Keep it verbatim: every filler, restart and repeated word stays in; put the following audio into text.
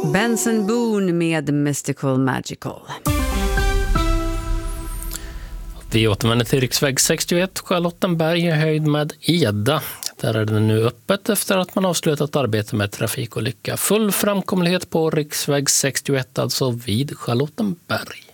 Benson Boone med Mystical Magical. Vi återvänder till riksväg sextioett, Charlottenberg i höjd med Eda. Där är det nu öppet efter att man avslutat arbete med trafikolycka. Full framkomlighet på riksväg sextioett, alltså vid Charlottenberg.